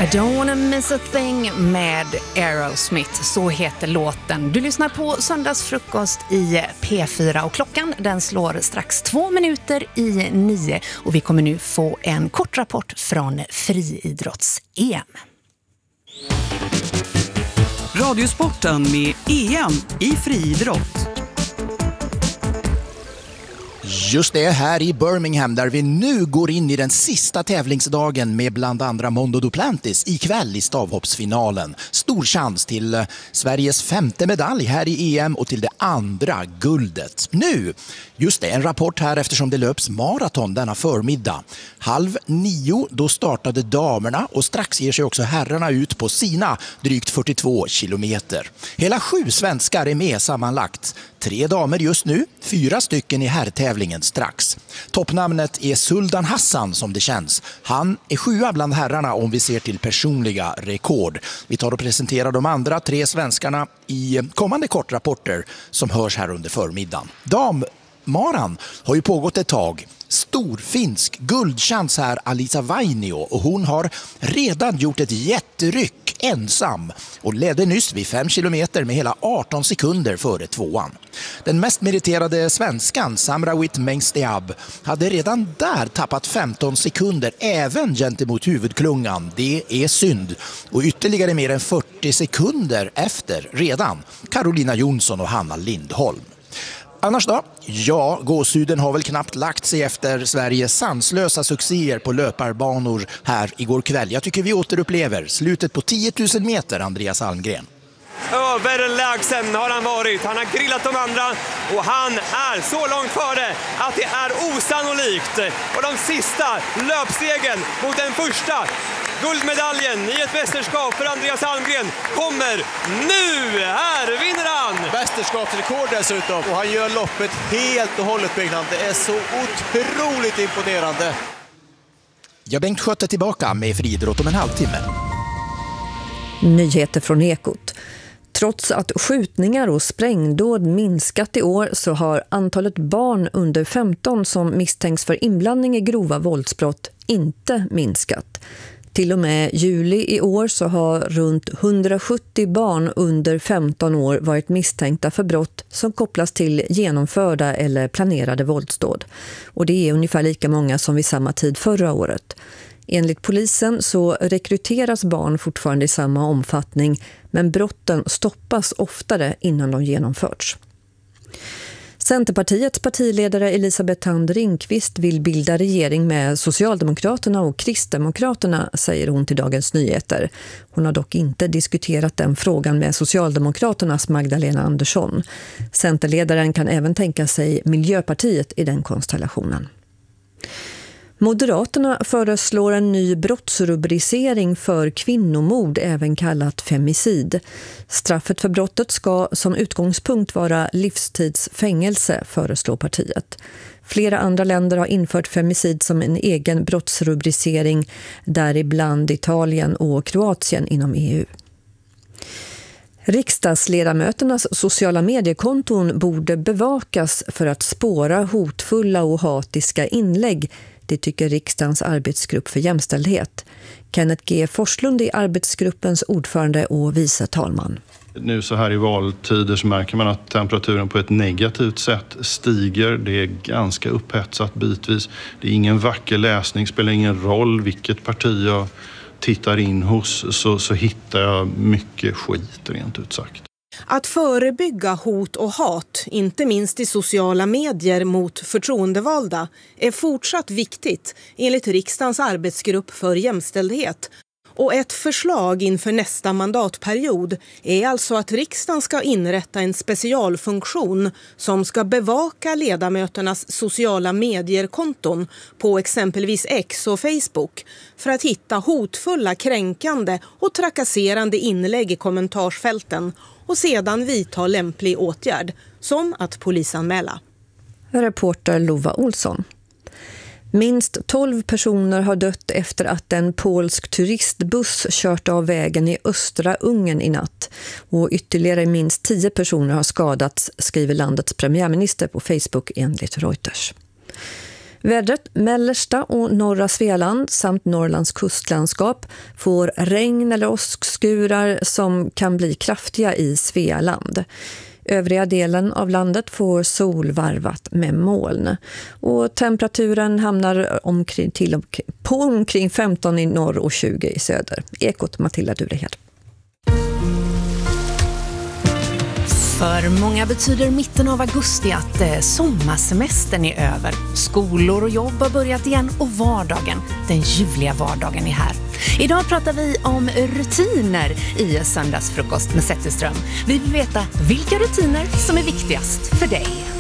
I don't wanna miss a thing med Aerosmith, så heter låten. Du lyssnar på Söndagsfrukost i P4 och klockan den slår strax 8:02 och vi kommer nu få en kort rapport från friidrotts-EM. Radiosporten med EM i friidrott. Just det, här i Birmingham där vi nu går in i den sista tävlingsdagen med bland andra Mondo Duplantis ikväll i stavhoppsfinalen. Stor chans till Sveriges 5:e medalj här i EM och till det andra guldet. Nu, just det, en rapport här eftersom det löps maraton denna förmiddag. 8:30 då startade damerna och strax ger sig också herrarna ut på sina drygt 42 kilometer. Hela 7 svenskar är med sammanlagt. 3 damer just nu, 4 stycken i herrtävlingen strax. Toppnamnet är Suldan Hassan som det känns. Han är 7:a bland herrarna om vi ser till personliga rekord. Vi tar och presenterar de andra 3 svenskarna i kommande kortrapporter som hörs här under förmiddagen. Dammaran har ju pågått ett tag. Storfinsk guldchans här Alisa Vainio och hon har redan gjort ett jätteryck ensam och ledde nyss vid 5 kilometer med hela 18 sekunder före 2:an. Den mest meriterade svenskan Samrawit Mengstiab hade redan där tappat 15 sekunder även gentemot huvudklungan. Det är synd. Och ytterligare mer än 40 sekunder efter redan Carolina Jonsson och Hanna Lindholm. Annars då? Ja, gåshuden har väl knappt lagt sig efter Sveriges sanslösa succéer på löparbanor här igår kväll. Jag tycker vi återupplever slutet på 10 000 meter, Andreas Almgren. Överlägsen har han varit. Han har grillat de andra och han är så långt före att det är osannolikt. Och de sista löpstegen mot den första guldmedaljen i ett mästerskap för Andreas Almgren kommer nu. Här vinner han! Mästerskapsrekord dessutom och han gör loppet helt och hållet, Byggnads. Det är så otroligt imponerande. Bengt Skötte tillbaka med friidrott om en halvtimme. Nyheter från Ekot. Trots att skjutningar och sprängdåd minskat i år så har antalet barn under 15 som misstänks för inblandning i grova våldsbrott inte minskat. Till och med juli i år så har runt 170 barn under 15 år varit misstänkta för brott som kopplas till genomförda eller planerade våldsdåd. Och det är ungefär lika många som vid samma tid förra året. Enligt polisen så rekryteras barn fortfarande i samma omfattning, men brotten stoppas oftare innan de genomförts. Centerpartiets partiledare Elisabeth Thand Ringqvist vill bilda regering med Socialdemokraterna och Kristdemokraterna, säger hon till Dagens Nyheter. Hon har dock inte diskuterat den frågan med Socialdemokraternas Magdalena Andersson. Centerledaren kan även tänka sig Miljöpartiet i den konstellationen. Moderaterna föreslår en ny brottsrubricering för kvinnomord, även kallat femicid. Straffet för brottet ska som utgångspunkt vara livstidsfängelse, föreslår partiet. Flera andra länder har infört femicid som en egen brottsrubricering, däribland Italien och Kroatien inom EU. Riksdagsledamöternas sociala mediekonton borde bevakas för att spåra hotfulla och hatiska inlägg. Det tycker riksdagens arbetsgrupp för jämställdhet. Kenneth G. Forslund är arbetsgruppens ordförande och vice talman. Nu så här i valtider så märker man att temperaturen på ett negativt sätt stiger. Det är ganska upphetsat bitvis. Det är ingen vacker läsning, spelar ingen roll vilket parti jag tittar in hos så hittar jag mycket skit rent ut sagt. Att förebygga hot och hat, inte minst i sociala medier mot förtroendevalda, är fortsatt viktigt enligt riksdagens arbetsgrupp för jämställdhet. Och ett förslag inför nästa mandatperiod är alltså att riksdagen ska inrätta en specialfunktion som ska bevaka ledamöternas sociala medierkonton på exempelvis X och Facebook för att hitta hotfulla, kränkande och trakasserande inlägg i kommentarsfälten och sedan vidta lämplig åtgärd, som att polisanmäla. Reporter Lova Olsson. Minst 12 personer har dött efter att en polsk turistbuss kört av vägen i östra Ungern i natt. Och ytterligare minst 10 personer har skadats, skriver landets premiärminister på Facebook enligt Reuters. Vädret: mellersta och norra Svealand samt Norrlands kustlandskap får regn eller åskskurar som kan bli kraftiga i Svealand. Övriga delen av landet får sol varvat med moln. Och temperaturen hamnar på omkring 15 i norr och 20 i söder. Ekot Matilda Durehed. För många betyder mitten av augusti att sommarsemestern är över. Skolor och jobb har börjat igen och vardagen, den ljuvliga vardagen, är här. Idag pratar vi om rutiner i söndagsfrukost med Zetterström. Vi vill veta vilka rutiner som är viktigast för dig.